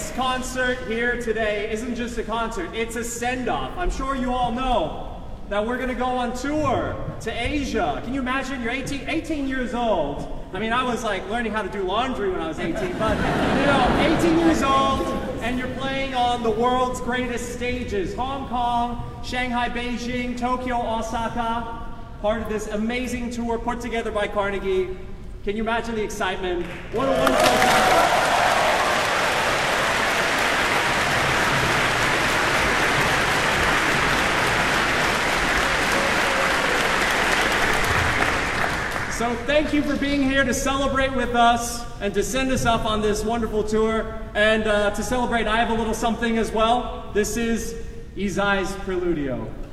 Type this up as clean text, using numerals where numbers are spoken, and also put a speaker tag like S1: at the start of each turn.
S1: this concert here today isn't just a concert, it's a send-off. I'm sure you all know that we're gonna go on tour to Asia. Can you imagine? You're 18 years old. I mean, I was like learning how to do laundry when I was 18, but you know, 18 years old, and you're playing on the world's greatest stages. Hong Kong, Shanghai, Beijing, Tokyo, Osaka. Part of this amazing tour put together by Carnegie. Can you imagine the excitement? What a wonderful time. So thank you for being here to celebrate with us and to send us off on this wonderful tour. And to celebrate, I have a little something as well. This is Izai's Preludio.